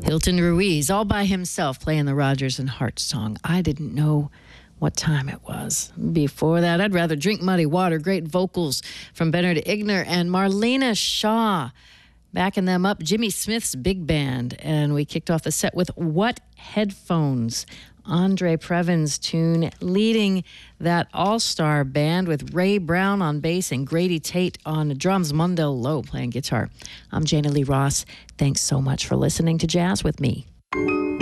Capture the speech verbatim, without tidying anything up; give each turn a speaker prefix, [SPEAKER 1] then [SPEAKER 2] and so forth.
[SPEAKER 1] Hilton Ruiz, all by himself, playing the Rodgers and Hart song. I didn't know what time it was. Before that, I'd rather drink muddy water. Great vocals from Bernard Igner and Marlena Shaw. Backing them up, Jimmy Smith's big band. And we kicked off the set with What Headphones? Andre Previn's tune, leading that all-star band with Ray Brown on bass and Grady Tate on drums, Mundell Lowe playing guitar. I'm Jana Lee Ross. Thanks so much for listening to Jazz with Me.